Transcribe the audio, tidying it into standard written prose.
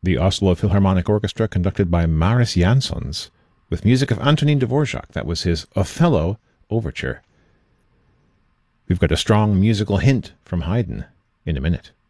The Oslo Philharmonic Orchestra, conducted by Maris Jansons, with music of Antonin Dvorak. That was his Othello Overture. We've got a strong musical hint from Haydn in a minute.